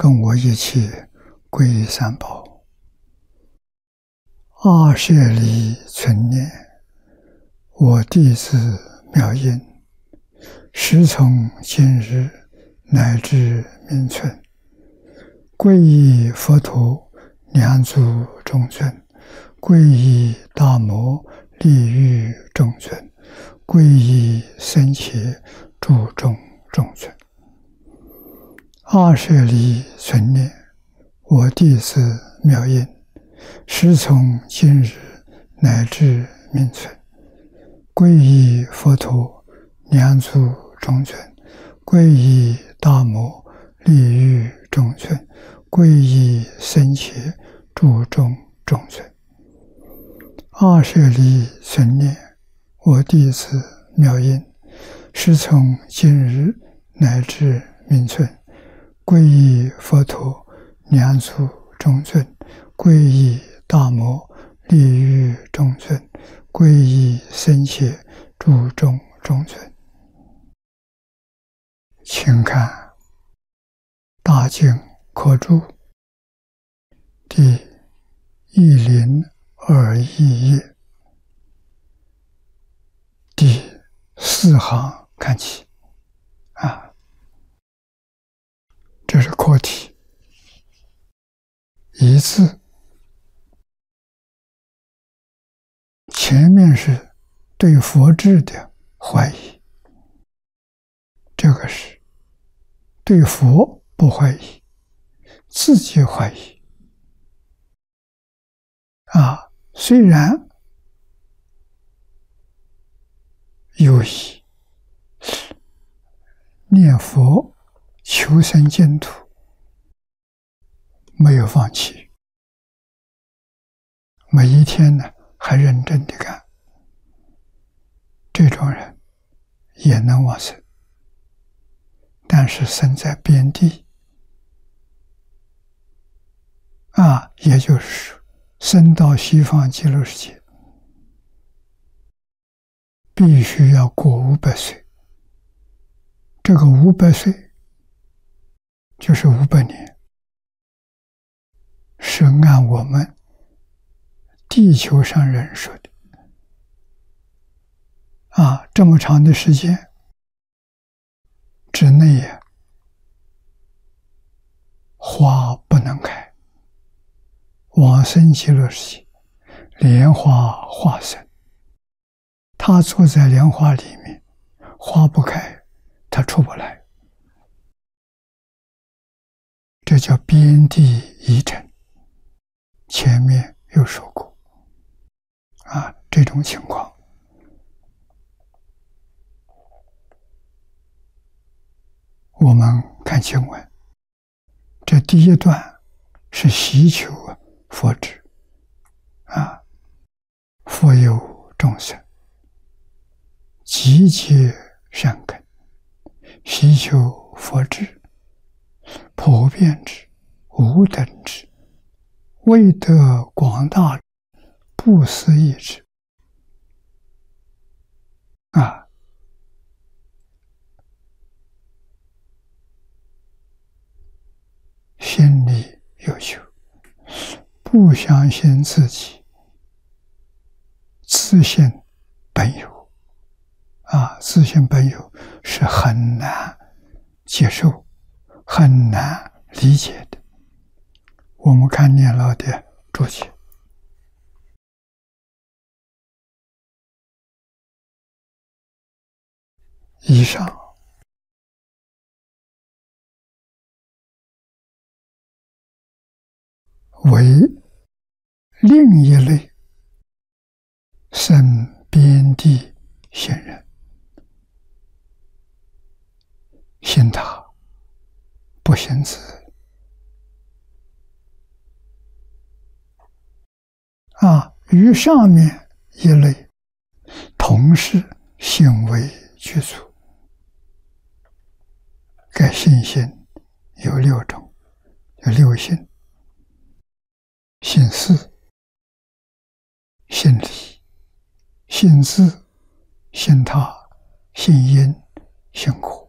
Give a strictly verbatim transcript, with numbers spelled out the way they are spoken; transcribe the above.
跟我一起皈依三宝。二舍离存念，我弟子妙音，时从今日乃至明存，皈依佛陀两足中尊，皈依大摩利欲中尊，皈依僧伽注中中尊。二舍离存念，我弟子妙音，时从今日乃至明存，皈依佛陀两足中尊，皈依大摩利欲中尊，皈依僧伽注中中尊。二舍离存念，我弟子妙音，时从今日乃至明存，皈依佛陀两足中尊，皈依大摩利欲中尊，皈依僧伽注中中尊。请看大经科注第一零二一页第四行看起啊，这是课题。一字前面是对佛智的怀疑，这个是对佛不怀疑，自己怀疑啊。虽然有疑，念佛求生净土，没有放弃，每一天呢还认真的干，这种人也能往生。但是生在边地啊，也就是生到西方极乐世界，必须要过五百岁。这个五百岁就是五百年，是按我们地球上人说的啊，这么长的时间之内呀，花不能开，往生极乐世界，莲花化生，他坐在莲花里面，花不开，他出不来，这叫边地一尘。前面有说过啊，这种情况。我们看经文，这第一段是希求佛智啊，佛有众生，集结善根，希求佛智，普遍智，无等智，为得广大不思议智啊。心里有求，不相信自己，自信本有啊，自信本有是很难接受，很难理解的。我们看念老的注解，以上为另一类生边地仙人，信他不信自啊，与上面一类同是信为具足。该信心有六种，有六信：信事、信理、信自、信他、信因、信果。